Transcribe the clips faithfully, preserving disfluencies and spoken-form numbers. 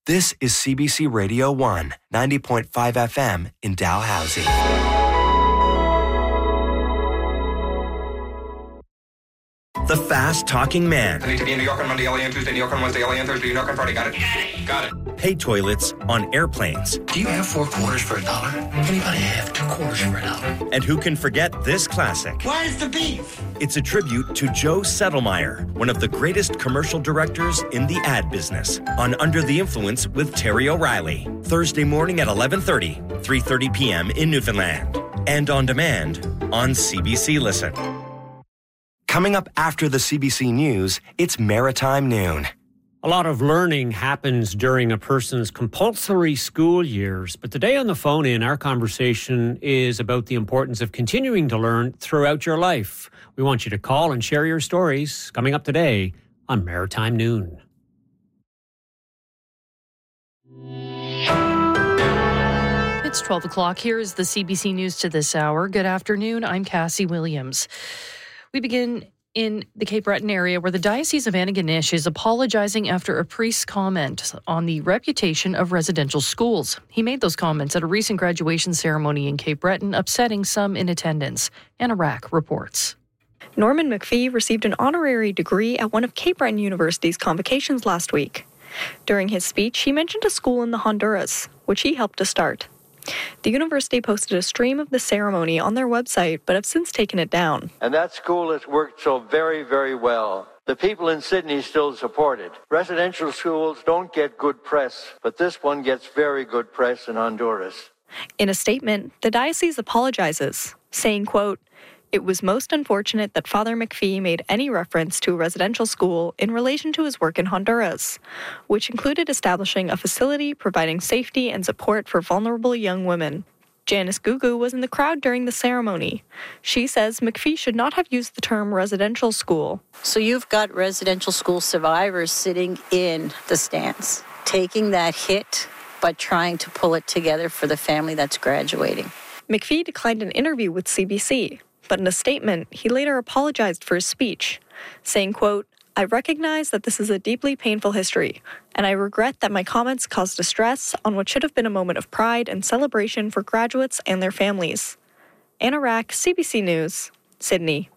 This is C B C Radio one, ninety point five F M in Dalhousie. The fast-talking man. I need to be in New York on Monday, L A on Tuesday, New York on Wednesday, L A on Thursday, New York on Friday. Got it. Got it. Paid toilets on airplanes. Do you have four quarters for a dollar? Anybody have two quarters for a dollar? And who can forget this classic? Where's the beef? It's a tribute to Joe Settlemeyer, one of the greatest commercial directors in the ad business, on Under the Influence with Terry O'Reilly. Thursday morning at eleven thirty, three thirty p.m. in Newfoundland. And on demand on C B C Listen. Coming up after the C B C News, it's Maritime Noon. A lot of learning happens during a person's compulsory school years, but today on the phone in, our conversation is about the importance of continuing to learn throughout your life. We want you to call and share your stories coming up today on Maritime Noon. It's twelve o'clock. Here is the C B C News to this hour. Good afternoon. I'm Cassie Williams. We begin in the Cape Breton area where the Diocese of Antigonish is apologizing after a priest's comment on the reputation of residential schools. He made those comments at a recent graduation ceremony in Cape Breton, upsetting some in attendance. Anna Rack reports. Norman McPhee received an honorary degree at one of Cape Breton University's convocations last week. During his speech, he mentioned a school in the Honduras, which he helped to start. The university posted a stream of the ceremony on their website, but have since taken it down. And that school has worked so very, very well. The people in Sydney still support it. Residential schools don't get good press, but this one gets very good press in Honduras. In a statement, the diocese apologizes, saying, quote, "It was most unfortunate that Father McPhee made any reference to a residential school in relation to his work in Honduras, which included establishing a facility providing safety and support for vulnerable young women." Janice Gugu was in the crowd during the ceremony. She says McPhee should not have used the term residential school. So you've got residential school survivors sitting in the stands, taking that hit, but trying to pull it together for the family that's graduating. McPhee declined an interview with C B C. But in a statement, he later apologized for his speech, saying, quote, "I recognize that this is a deeply painful history, and I regret that my comments caused distress on what should have been a moment of pride and celebration for graduates and their families." Anna Rack, C B C News, Sydney.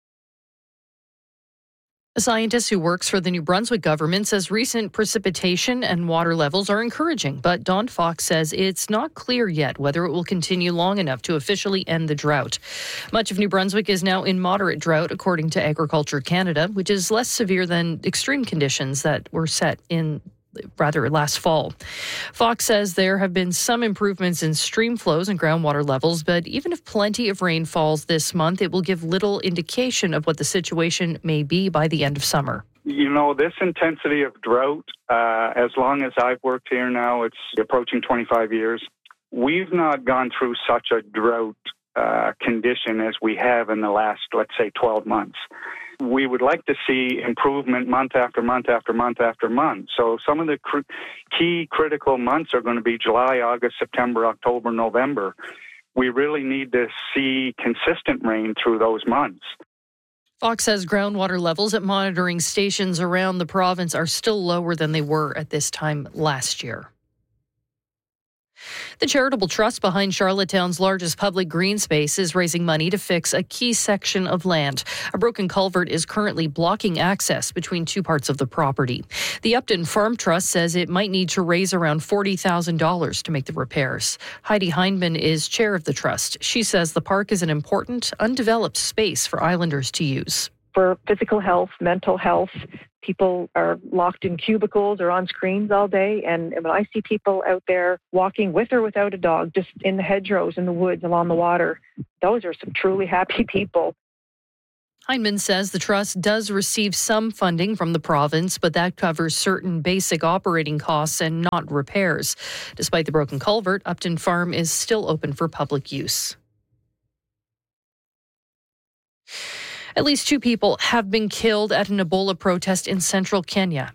A scientist who works for the New Brunswick government says recent precipitation and water levels are encouraging, but Don Fox says it's not clear yet whether it will continue long enough to officially end the drought. Much of New Brunswick is now in moderate drought, according to Agriculture Canada, which is less severe than extreme conditions that were set in rather last fall. Fox says there have been some improvements in stream flows and groundwater levels, but even if plenty of rain falls this month, it will give little indication of what the situation may be by the end of summer. You know, this intensity of drought, uh, as long as I've worked here now, it's approaching twenty-five years, we've not gone through such a drought uh, condition as we have in the last, let's say, twelve months. We would like to see improvement month after month after month after month. So some of the cr- key critical months are going to be July, August, September, October, November. We really need to see consistent rain through those months. Fox says groundwater levels at monitoring stations around the province are still lower than they were at this time last year. The charitable trust behind Charlottetown's largest public green space is raising money to fix a key section of land. A broken culvert is currently blocking access between two parts of the property. The Upton Farm Trust says it might need to raise around forty thousand dollars to make the repairs. Heidi Hindman is chair of the trust. She says the park is an important, undeveloped space for islanders to use. For physical health, mental health, people are locked in cubicles or on screens all day. And when I see people out there walking with or without a dog, just in the hedgerows, in the woods, along the water, those are some truly happy people. Hindman says the trust does receive some funding from the province, but that covers certain basic operating costs and not repairs. Despite the broken culvert, Upton Farm is still open for public use. At least two people have been killed at an Ebola protest in central Kenya.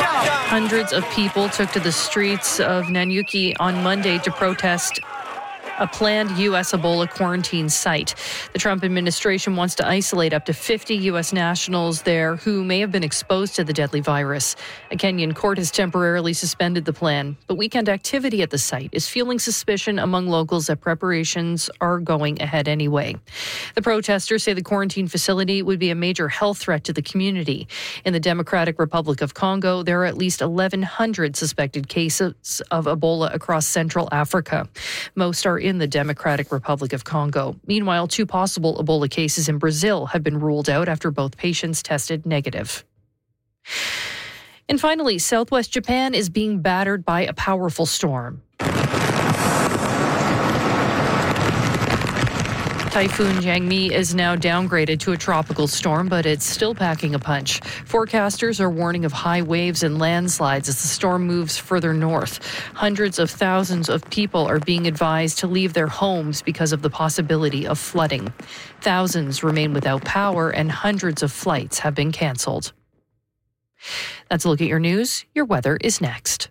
Hundreds of people took to the streets of Nanyuki on Monday to protest a planned U S Ebola quarantine site. The Trump administration wants to isolate up to fifty U S nationals there who may have been exposed to the deadly virus. A Kenyan court has temporarily suspended the plan, but weekend activity at the site is fueling suspicion among locals that preparations are going ahead anyway. The protesters say the quarantine facility would be a major health threat to the community. In the Democratic Republic of Congo, there are at least eleven hundred suspected cases of Ebola across Central Africa. Most are in the Democratic Republic of Congo. Meanwhile, two possible Ebola cases in Brazil have been ruled out after both patients tested negative. And finally, southwest Japan is being battered by a powerful storm. Typhoon Jangmi is now downgraded to a tropical storm, but it's still packing a punch. Forecasters are warning of high waves and landslides as the storm moves further north. Hundreds of thousands of people are being advised to leave their homes because of the possibility of flooding. Thousands remain without power, and hundreds of flights have been canceled. That's a look at your news. Your weather is next.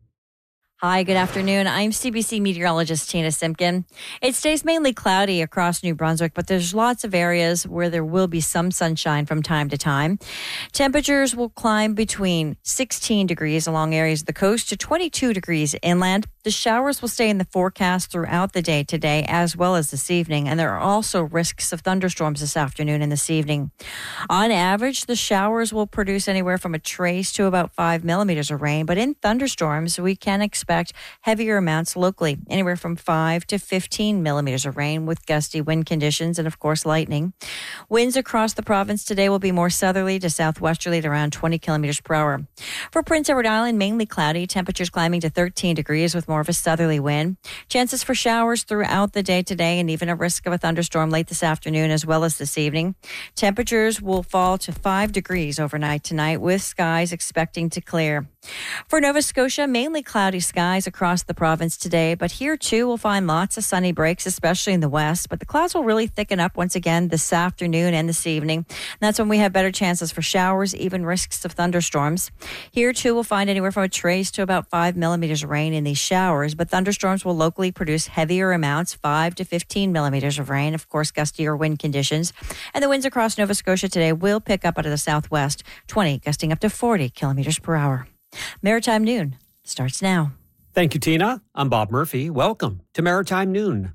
Hi, good afternoon. I'm C B C meteorologist Tina Simpkin. It stays mainly cloudy across New Brunswick, but there's lots of areas where there will be some sunshine from time to time. Temperatures will climb between sixteen degrees along areas of the coast to twenty-two degrees inland. The showers will stay in the forecast throughout the day today as well as this evening, and there are also risks of thunderstorms this afternoon and this evening. On average, the showers will produce anywhere from a trace to about five millimeters of rain, but in thunderstorms, we can expect expect heavier amounts locally, anywhere from five to fifteen millimeters of rain with gusty wind conditions and, of course, lightning. Winds across the province today will be more southerly to southwesterly at around twenty kilometers per hour. For Prince Edward Island, mainly cloudy, temperatures climbing to thirteen degrees with more of a southerly wind. Chances for showers throughout the day today and even a risk of a thunderstorm late this afternoon as well as this evening. Temperatures will fall to five degrees overnight tonight with skies expecting to clear. For Nova Scotia, mainly cloudy skies across the province today, but here too we'll find lots of sunny breaks, especially in the west, but the clouds will really thicken up once again this afternoon and this evening. And that's when we have better chances for showers, even risks of thunderstorms. Here too we'll find anywhere from a trace to about five millimeters of rain in these showers, but thunderstorms will locally produce heavier amounts, five to fifteen millimeters of rain, of course gustier wind conditions. And the winds across Nova Scotia today will pick up out of the southwest, twenty gusting up to forty kilometers per hour. Maritime Noon starts now. Thank you, Tina. I'm Bob Murphy. Welcome to Maritime Noon.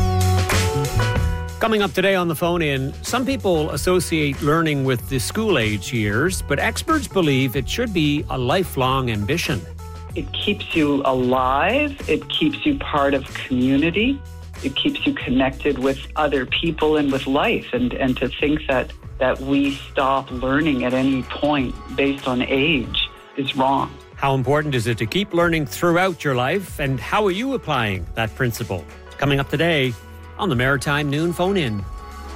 Coming up today on the phone in, some people associate learning with the school-age years, but experts believe it should be a lifelong ambition. It keeps you alive. It keeps you part of community. It keeps you connected with other people and with life. And, and to think that, that we stop learning at any point based on age is wrong. How important is it to keep learning throughout your life, and how are you applying that principle? It's coming up today on the Maritime Noon Phone-In.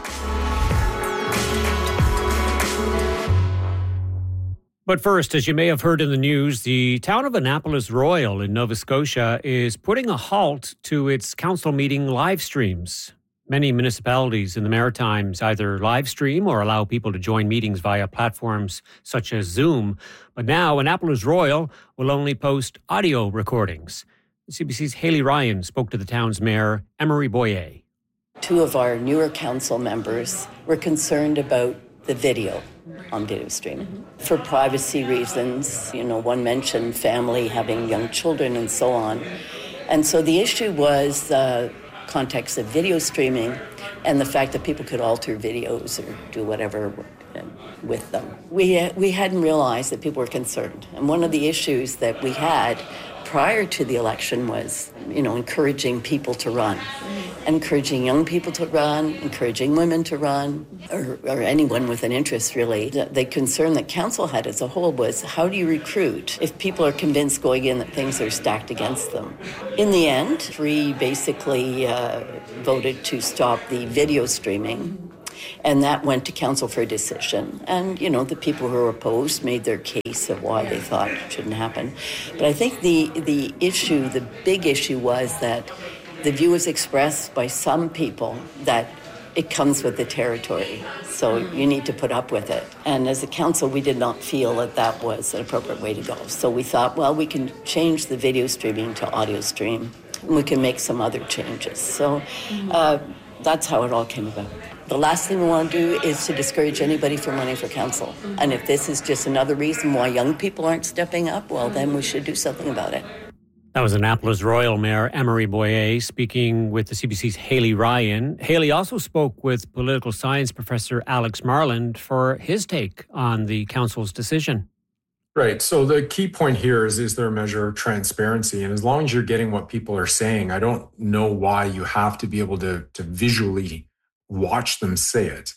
But first, as you may have heard in the news, the town of Annapolis Royal in Nova Scotia is putting a halt to its council meeting live streams. Many municipalities in the Maritimes either live stream or allow people to join meetings via platforms such as Zoom. But now Annapolis Royal will only post audio recordings. C B C's Haley Ryan spoke to the town's mayor, Emery Boyer. Two of our newer council members were concerned about the video on video stream for privacy reasons. You know, one mentioned family, having young children and so on. And so the issue was uh, context of video streaming and the fact that people could alter videos or do whatever with them. We, we hadn't realized that people were concerned. And one of the issues that we had prior to the election was, you know, encouraging people to run, encouraging young people to run, encouraging women to run, or, or anyone with an interest, really. The, the concern that council had as a whole was, how do you recruit if people are convinced going in that things are stacked against them? In the end, three basically uh, voted to stop the video streaming. And that went to council for a decision. And, you know, the people who were opposed made their case of why they thought it shouldn't happen. But I think the, the issue, the big issue was that the view was expressed by some people that it comes with the territory. So you need to put up with it. And as a council, we did not feel that that was an appropriate way to go. So we thought, well, we can change the video streaming to audio stream. we can make some other changes. So uh, that's how it all came about. The last thing we want to do is to discourage anybody from running for council. And if this is just another reason why young people aren't stepping up, well, then we should do something about it. That was Annapolis Royal Mayor Emery Boyer speaking with the C B C's Haley Ryan. Haley also spoke with political science professor Alex Marland for his take on the council's decision. Right. So the key point here is, is there a measure of transparency? And as long as you're getting what people are saying, I don't know why you have to be able to, to visually watch them say it.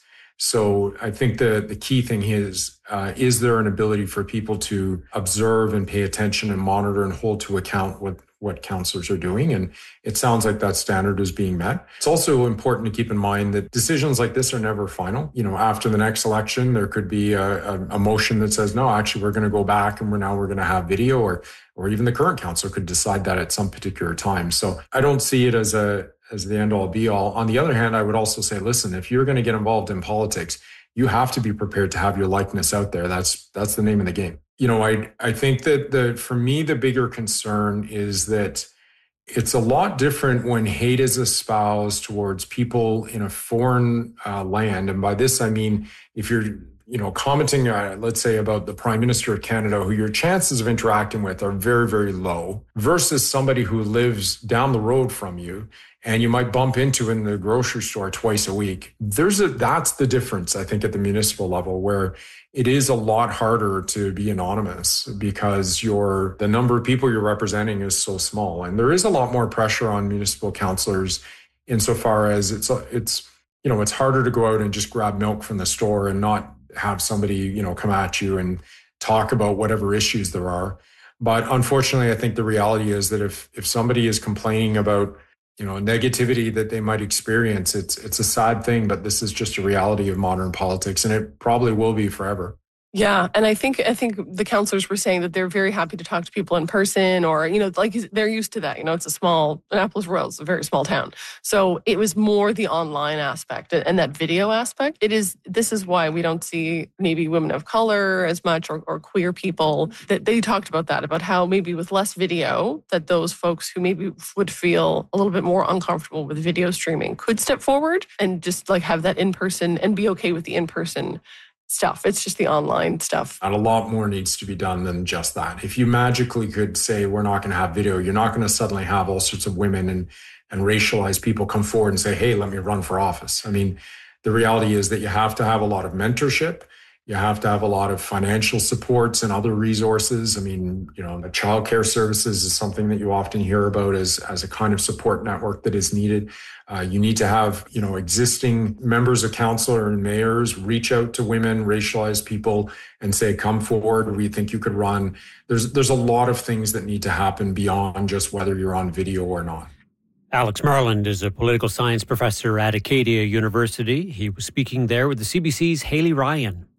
So I think the, the key thing is, uh, is there an ability for people to observe and pay attention and monitor and hold to account what, what councillors are doing? And it sounds like that standard is being met. It's also important to keep in mind that decisions like this are never final. You know, after the next election, there could be a, a, a motion that says, no, actually, we're going to go back and we're now we're going to have video, or or even the current council could decide that at some particular time. So I don't see it as a as the end all be all. On the other hand, I would also say, listen, if you're going to get involved in politics, you have to be prepared to have your likeness out there. That's that's the name of the game. You know, I I think that the for me, the bigger concern is that it's a lot different when hate is espoused towards people in a foreign uh, land. And by this, I mean, if you're, you know, commenting, uh, let's say, about the Prime Minister of Canada, who your chances of interacting with are very, very low, versus somebody who lives down the road from you and you might bump into in the grocery store twice a week. There's a, that's the difference, I think, at the municipal level, where it is a lot harder to be anonymous because your the number of people you're representing is so small. And there is a lot more pressure on municipal councillors insofar as it's, it's, you know, it's harder to go out and just grab milk from the store and not have somebody, you know, come at you and talk about whatever issues there are. But unfortunately, I think the reality is that if if somebody is complaining about, you know, negativity that they might experience, it's it's a sad thing, but this is just a reality of modern politics, and it probably will be forever. Yeah, and I think I think the councillors were saying that they're very happy to talk to people in person, or, you know, like they're used to that. You know, it's a small, Annapolis Royal is a very small town. So it was more the online aspect and that video aspect. It is, this is why we don't see maybe women of color as much, or, or queer people. That they talked about that, about how maybe with less video, that those folks who maybe would feel a little bit more uncomfortable with video streaming could step forward and just like have that in person and be okay with the in-person stuff. It's just the online stuff. And a lot more needs to be done than just that. If you magically could say, we're not going to have video, you're not going to suddenly have all sorts of women and, and racialized people come forward and say, hey, let me run for office. I mean, the reality is that you have to have a lot of mentorship. You have to have a lot of financial supports and other resources. I mean, you know, the childcare services is something that you often hear about as, as a kind of support network that is needed. Uh, you need to have, you know, existing members of council and mayors reach out to women, racialized people, and say, come forward, we think you could run. There's, there's a lot of things that need to happen beyond just whether you're on video or not. Alex Marland is a political science professor at Acadia University. He was speaking there with the C B C's Haley Ryan.